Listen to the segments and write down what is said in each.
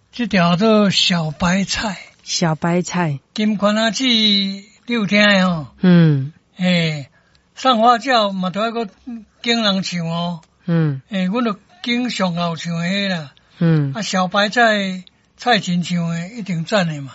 这条做小白菜。 小白菜。 金环仔籽你有听的吼？送花轿嘛都要个经人唱哦。阮就经上后唱的迄啦。小白菜蔡琴唱的一定赞的嘛。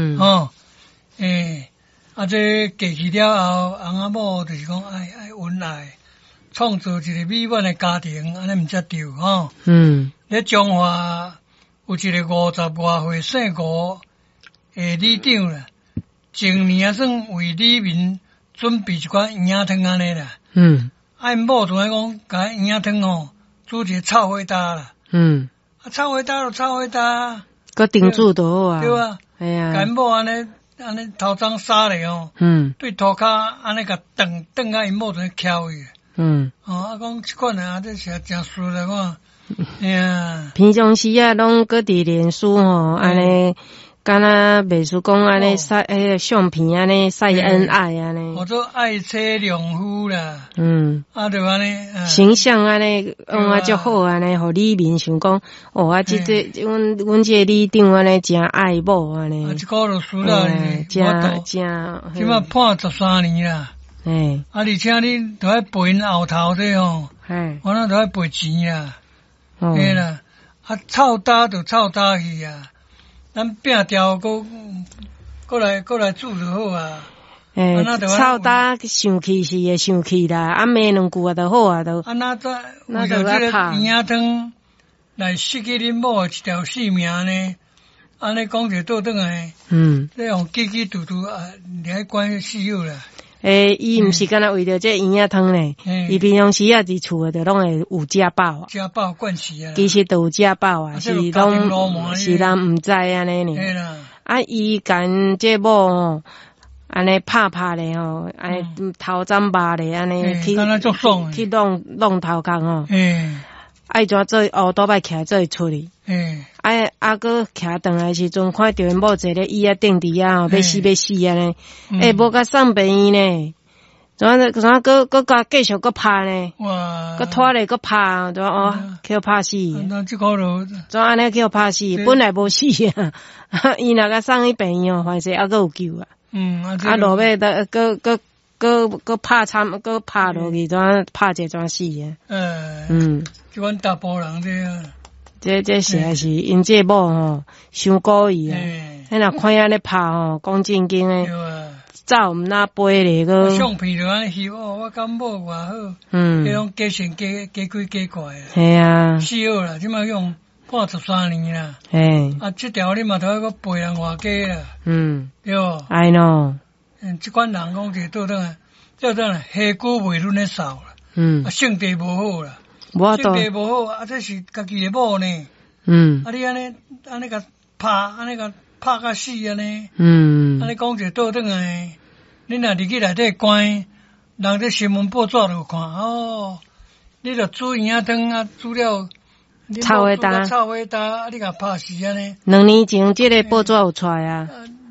这过去了后，翁仔某就是讲爱恩爱，创造一个美满的家庭，安尼毋才对吼。咧中华有一个50外岁姓吴的里长啦，前年算为里民准备一款营养汤安尼啦。因某就爱讲，甲营养汤吼煮一个炒花搭啦。炒花搭就炒花搭， 佮叮煮就好啊。 对啊。 哎呀。 甲因某安尼头鬃杀咧吼。对涂骹安尼甲顿啊，因某就翘伊。讲即款啊，这是真输啦看。 平常时啊，拢搁伫脸书吼，安尼，敢若袂输讲安尼晒迄个相片安尼晒恩爱安尼。 我做爱妻良夫啦。就安尼。 形象安尼，足好安尼，互里面想讲，阮这里长安尼真爱某安尼。 即个就输啦， 真。 即马判13年啦。而且你都爱赔因后头这吼。我那都爱赔钱啦。啦，臭搭就臭搭去啊，咱摒掉过来煮就好啊。 臭搭生气是会生气啦，骂两句啊就好啊都。 那为着这个营养汤来失去恁某一条性命呢？安尼讲就倒转来。这样叽叽嘟嘟啊，你还关死友啦。 伊毋是干那为着这营养汤咧，伊平常时啊伫厝诶，就拢会有食饱。 食饱惯势啊。 其实都有食饱啊，是拢是人毋知安尼呢。伊干这某吼，安尼拍咧吼，安尼头鬃麻咧安尼去弄头壳吼。爱怎做乌倒摆徛做出去。搁徛转来时阵，看到因某坐咧椅仔顶底啊，要死安尼。无甲送病院呢，怎搁继续搁拍呢？搁拖咧搁拍，叫拍死。怎安尼叫拍死？本来无死啊，伊若甲送去病院，反正还搁有救啊。落尾搁拍惨，搁拍落去，拍者怎死啊？ 即款大波人这实在是因这某吼伤故意啊！迄若看安尼拍吼，讲正经诶，走毋那飞咧个。 相片就安尼翕我感冒偌好。迄种加钱加贵加快啊。 系啊。 死好啦，即马用判13年啦。这条你嘛头个赔人偌价啦。对无 ？I know。 即款人讲就倒转来，下骨未润咧扫啦。性地无好啦。性地无好，这是家己的某呢。你安尼甲拍，安尼甲拍甲死安尼。安尼讲就倒转来，你若入去内底关，人这新闻报纸就看你著煮营养汤啊，煮了臭花搭， 你甲拍死安尼。 2年前这个报纸有出来啊。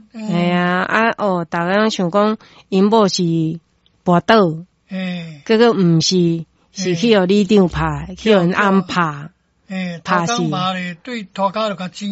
大家拢想讲因某是跋倒，结果毋是。是去互里长拍，去互因翁拍，拍死。 对，涂骹就甲